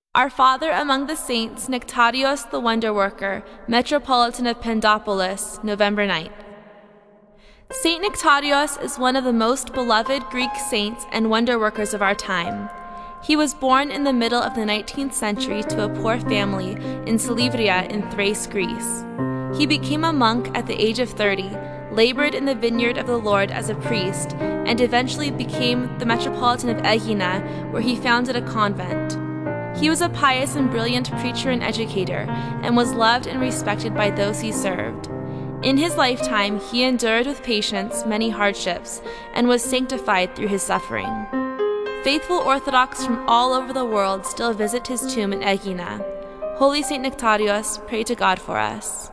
Our Father among the Saints, Nectarios the Wonder Worker, Metropolitan of Pendopolis, November 9th. Saint Nectarios is one of the most beloved Greek saints and wonder workers of our time. He was born in the middle of the 19th century to a poor family in Silivria in Thrace, Greece. He became a monk at the age of 30, labored in the vineyard of the Lord as a priest, and eventually became the Metropolitan of Aegina, where he founded a convent. He was a pious and brilliant preacher and educator, and was loved and respected by those he served. In his lifetime, he endured with patience many hardships, and was sanctified through his suffering. Faithful Orthodox from all over the world still visit his tomb in Aegina. Holy Saint Nectarios, pray to God for us.